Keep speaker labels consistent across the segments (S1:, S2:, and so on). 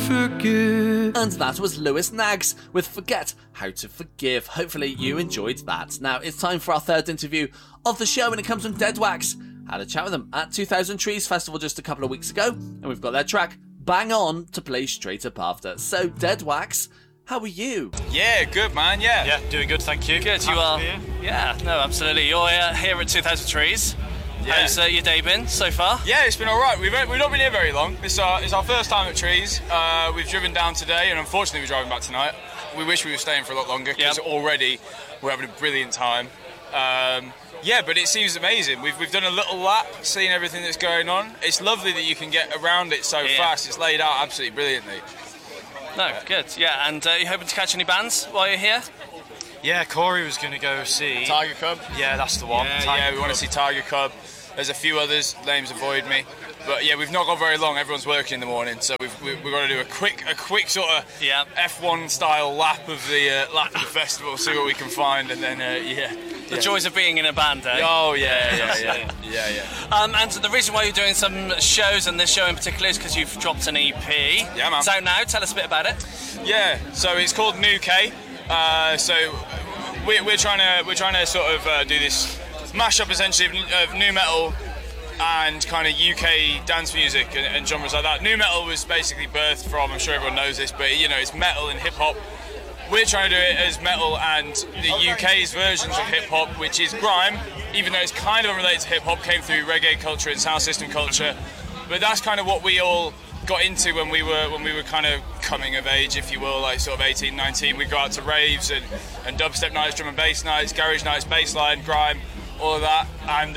S1: forget.
S2: And that was Lewis Naggs with Forget How to Forgive. Hopefully you enjoyed that. Now it's time for our third interview of the show, and it comes from Dead Wax. Had a chat with them at 2000 Trees Festival just a couple of weeks ago, and we've got their track Bang On to play straight up after. So Dead Wax, how are you?
S3: Yeah, good man, yeah.
S4: Yeah, doing good, thank you.
S5: Good, you are. Yeah, no, absolutely. You're here at 2000 Trees.
S3: Yeah.
S5: How's your day been so far?
S3: Yeah, it's been alright. We've not been here very long. It's our first time at Trees. We've driven down today, and unfortunately we're driving back tonight. We wish we were staying for a lot longer, because already we're having a brilliant time. Yeah, but it seems amazing. We've done a little lap, seeing everything that's going on. It's lovely that you can get around it so fast. It's laid out absolutely brilliantly.
S5: No, good. Yeah, and you hoping to catch any bands while you're here?
S4: Yeah, Corey was going to go see
S3: Tiger Cub.
S4: Yeah, that's the one.
S3: Yeah, we want to see Tiger Cub. There's a few others. Names avoid me. But yeah, we've not got very long. Everyone's working in the morning, so we've got to do a quick sort of F1 style lap of the festival. See what we can find, and then
S5: The joys of being in a band, eh?
S3: Oh yeah.
S5: And the reason why you're doing some shows, and this show in particular, is because you've dropped an EP.
S3: Yeah, man.
S5: It's out now. Tell us a bit about it.
S3: Yeah, so it's called New K. So we're trying to sort of do this mashup essentially of new metal and kind of UK dance music and genres like that. New metal was basically birthed from, I'm sure everyone knows this, but it's metal and hip hop. We're trying to do it as metal and the UK's versions of hip hop, which is grime, even though it's kind of unrelated to hip hop, came through reggae culture and sound system culture. But that's kind of what we all got into when we were kind of coming of age, if you will, like sort of 18, 19. We'd go out to raves and dubstep nights, drum and bass nights, garage nights, bassline, grime, all of that. And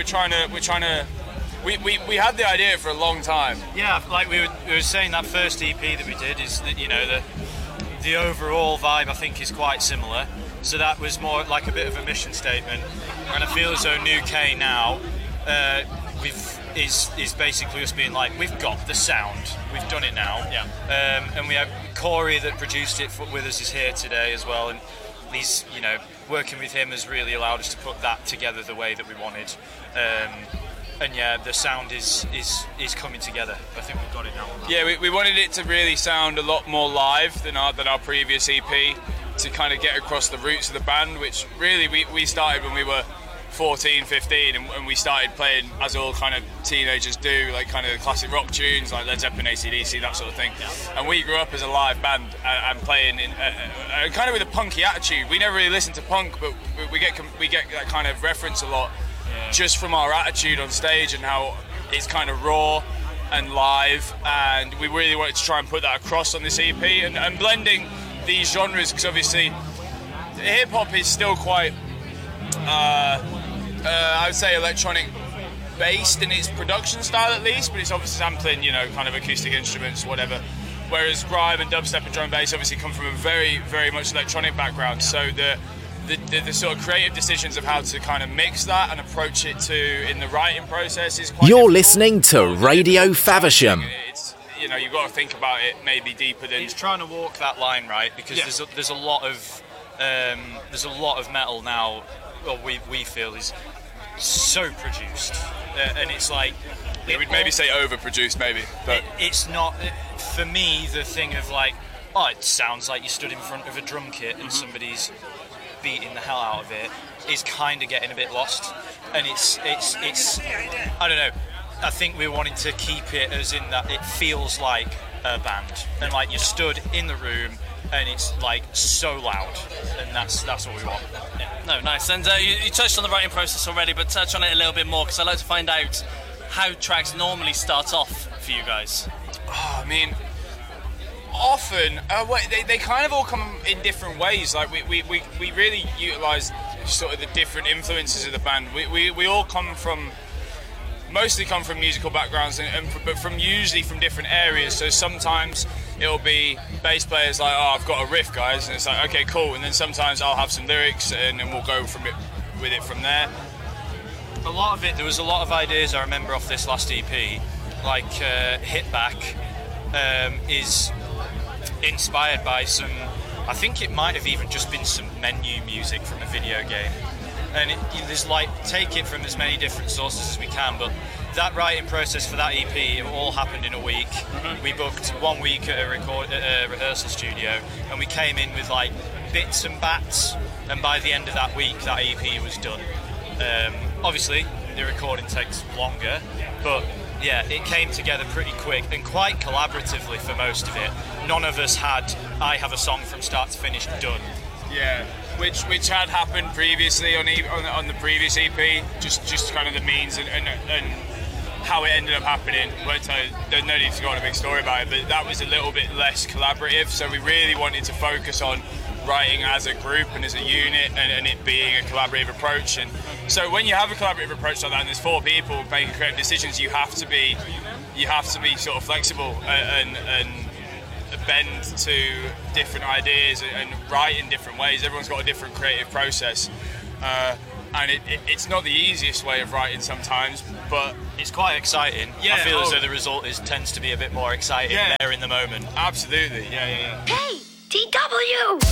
S3: we had the idea for a long time.
S4: Yeah, like we were saying, that first EP that we did is that, the overall vibe I think is quite similar. So that was more like a bit of a mission statement. And I feel as though New K now is basically us being like, we've got the sound, we've done it now. Yeah. And we have Corey that produced it with us is here today as well, and he's working with him has really allowed us to put that together the way that we wanted. And yeah, the sound is coming together. I think we've got it now.
S3: Yeah, we wanted it to really sound a lot more live than our previous EP, to kind of get across the roots of the band, which really we started when we were 14, 15, and we started playing as all kind of teenagers do, like kind of the classic rock tunes like Led Zeppelin, AC/DC, that sort of thing. Yeah. And we grew up as a live band and playing in kind of with a punky attitude. We never really listened to punk, but we get that kind of reference a lot. Yeah. Just from our attitude on stage and how it's kind of raw and live, and we really wanted to try and put that across on this EP and blending these genres, because obviously hip hop is still quite I would say electronic based in its production style at least, but it's obviously sampling kind of acoustic instruments, whatever, whereas grime and dubstep and drum and bass obviously come from a very, very much electronic background. So the sort of creative decisions of how to kind of mix that and approach it in the writing process is quite
S6: You're
S3: difficult.
S6: listening to Radio Faversham.
S3: It's, you've got to think about it maybe deeper than...
S4: He's trying to walk that line, right? Because there's a lot of metal now, well, we feel is so produced, and it's like...
S3: we'd maybe say overproduced, maybe. But
S4: it's not, for me, the thing of like, it sounds like you stood in front of a drum kit and somebody's beating the hell out of it, is kind of getting a bit lost. And it's I don't know, I think we wanted to keep it as in that it feels like a band, and like you stood in the room and it's like so loud, and that's what we want.
S5: Yeah. No, nice. And you touched on the writing process already, but touch on it a little bit more, because I'd like to find out how tracks normally start off for you guys.
S3: I mean, often they kind of all come in different ways. Like we really utilise sort of the different influences of the band. We all mostly come from musical backgrounds, but usually from different areas. So sometimes it'll be bass players like, I've got a riff, guys, and it's like, okay, cool. And then sometimes I'll have some lyrics, and then we'll go with it from there.
S4: A lot of it, there was a lot of ideas I remember off this last EP, like Hit Back is inspired by some, I think it might have even just been some menu music from a video game. And there's like, take it from as many different sources as we can, but that writing process for that EP, it all happened in a week. We booked 1 week at a rehearsal studio, and we came in with like bits and bats, and by the end of that week that EP was done. Obviously the recording takes longer, but yeah, it came together pretty quick and quite collaboratively for most of it. None of us had I have a song from start to finish done.
S3: Yeah, which had happened previously on the previous EP, just kind of the means and how it ended up happening. There's no need to go on a big story about it, but that was a little bit less collaborative, so we really wanted to focus on writing as a group and as a unit, and it being a collaborative approach. And so when you have a collaborative approach like that, and there's 4 people making creative decisions, you have to be sort of flexible and bend to different ideas and write in different ways. Everyone's got a different creative process, and it's not the easiest way of writing sometimes, but
S4: it's quite exciting.
S3: Yeah,
S4: I feel as though the result tends to be a bit more exciting there in the moment.
S3: Absolutely, yeah.
S1: Hey, TW!